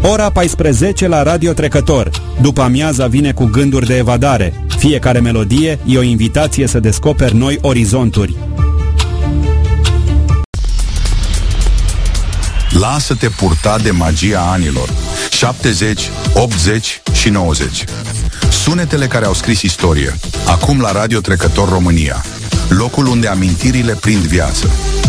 Ora 14 la Radio Trecător. După amiaza vine cu gânduri de evadare. Fiecare melodie e o invitație să descoperi noi orizonturi. Lasă-te purta de magia anilor 70, 80 și 90. Sunetele care au scris istorie. Acum la Radio Trecător România, locul unde amintirile prind viață.